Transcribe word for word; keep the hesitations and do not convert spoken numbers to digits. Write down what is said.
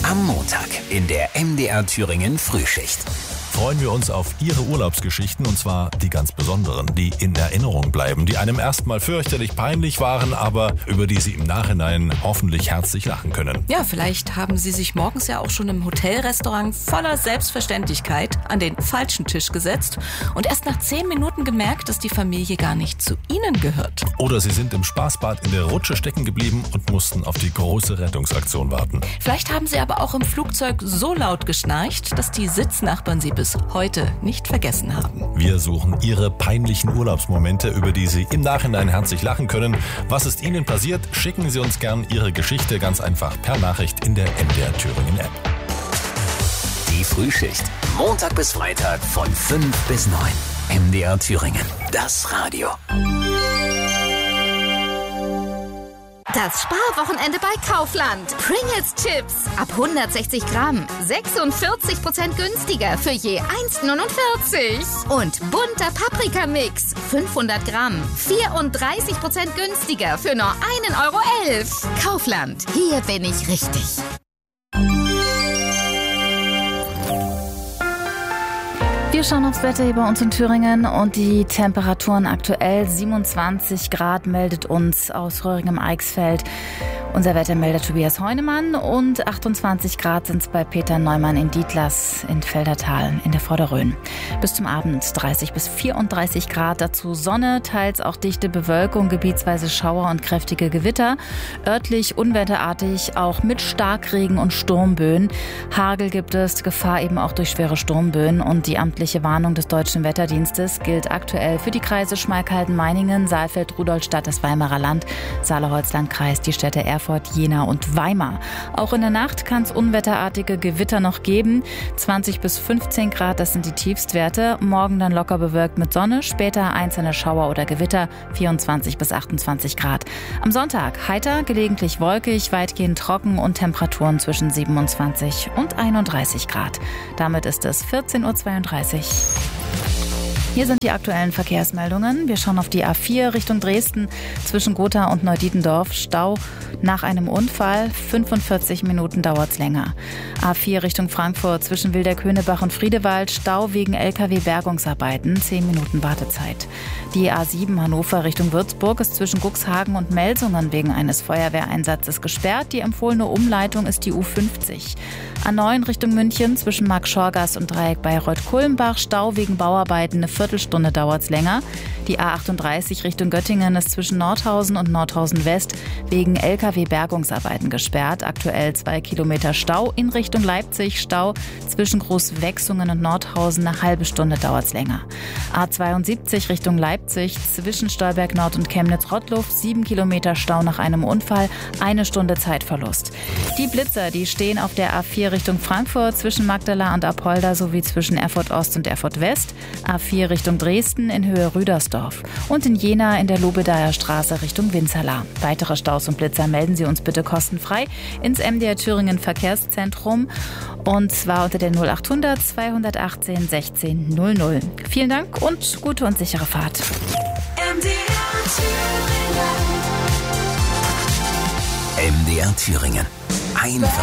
Am Montag in der M D R Thüringen Frühschicht. Freuen wir uns auf Ihre Urlaubsgeschichten, und zwar die ganz besonderen, die in Erinnerung bleiben, die einem erstmal fürchterlich peinlich waren, aber über die Sie im Nachhinein hoffentlich herzlich lachen können. Ja, vielleicht haben Sie sich morgens ja auch schon im Hotelrestaurant voller Selbstverständlichkeit an den falschen Tisch gesetzt und erst nach zehn Minuten gemerkt, dass die Familie gar nicht zu Ihnen gehört. Oder Sie sind im Spaßbad in der Rutsche stecken geblieben und mussten auf die große Rettungsaktion warten. Vielleicht haben Sie aber auch im Flugzeug so laut geschnarcht, dass die Sitznachbarn Sie bis heute nicht vergessen haben. Wir suchen Ihre peinlichen Urlaubsmomente, über die Sie im Nachhinein herzlich lachen können. Was ist Ihnen passiert? Schicken Sie uns gern Ihre Geschichte ganz einfach per Nachricht in der M D R Thüringen App. Die Frühschicht. Montag bis Freitag von fünf bis neun. M D R Thüringen. Das Radio. Das Sparwochenende bei Kaufland. Pringles Chips ab hundertsechzig Gramm. sechsundvierzig Prozent günstiger für je eins neunundvierzig. Und bunter Paprikamix. fünfhundert Gramm. vierunddreißig Prozent günstiger für nur ein Euro elf. Kaufland. Hier bin ich richtig. Wir schauen aufs Wetter hier bei uns in Thüringen und die Temperaturen aktuell siebenundzwanzig Grad meldet uns aus Röhringen-Eichsfeld unser Wettermelder Tobias Heunemann, und achtundzwanzig Grad sind es bei Peter Neumann in Dietlas in Feldertal in der Vorderrhön. Bis zum Abend dreißig bis vierunddreißig Grad, dazu Sonne, teils auch dichte Bewölkung, gebietsweise Schauer und kräftige Gewitter. Örtlich unwetterartig, auch mit Starkregen und Sturmböen. Hagel gibt es, Gefahr eben auch durch schwere Sturmböen, und die amtliche Warnung des Deutschen Wetterdienstes gilt aktuell für die Kreise Schmalkalden-Meiningen, Saalfeld, Rudolstadt, das Weimarer Land, Saale-Holzland-Kreis, die Städte Erfurt, Jena und Weimar. Auch in der Nacht kann es unwetterartige Gewitter noch geben. zwanzig bis fünfzehn Grad, das sind die Tiefstwerte. Morgen dann locker bewölkt mit Sonne, später einzelne Schauer oder Gewitter, vierundzwanzig bis achtundzwanzig Grad. Am Sonntag heiter, gelegentlich wolkig, weitgehend trocken und Temperaturen zwischen siebenundzwanzig und einunddreißig Grad. Damit ist es vierzehn Uhr zweiunddreißig. Hier sind die aktuellen Verkehrsmeldungen. Wir schauen auf die A vier Richtung Dresden zwischen Gotha und Neudietendorf. Stau nach einem Unfall. fünfundvierzig Minuten dauert es länger. A vier Richtung Frankfurt zwischen Wilderköhnebach und Friedewald. Stau wegen L K W-Bergungsarbeiten. zehn Minuten Wartezeit. Die A sieben Hannover Richtung Würzburg ist zwischen Cuxhagen und Melsungen wegen eines Feuerwehreinsatzes gesperrt. Die empfohlene Umleitung ist die U fünfzig. A neun Richtung München zwischen Marktschorgast und Dreieck Bayreuth-Kulmbach. Stau wegen Bauarbeiten, eine Viertelstunde dauert es länger. Die A achtunddreißig Richtung Göttingen ist zwischen Nordhausen und Nordhausen West wegen L K W-Bergungsarbeiten gesperrt. Aktuell zwei Kilometer Stau. In Richtung Leipzig Stau zwischen Großwechsungen und Nordhausen, eine halbe Stunde dauert es länger. A zweiundsiebzig Richtung Leipzig zwischen Stolberg Nord und Chemnitz-Rottluff, sieben Kilometer Stau nach einem Unfall, eine Stunde Zeitverlust. Die Blitzer, die stehen auf der A vier Richtung Frankfurt zwischen Magdala und Apolda sowie zwischen Erfurt Ost und Erfurt West, A vier Richtung Dresden in Höhe Rüdersdorf und in Jena in der Lobedaer Straße Richtung Winzerla. Weitere Staus und Blitzer melden Sie uns bitte kostenfrei ins M D R Thüringen Verkehrszentrum, und zwar unter der null achthundert zweihundertachtzehn sechzehn null null. Vielen Dank und gute und sichere Fahrt. M D R Thüringen. M D R Thüringen. Einfach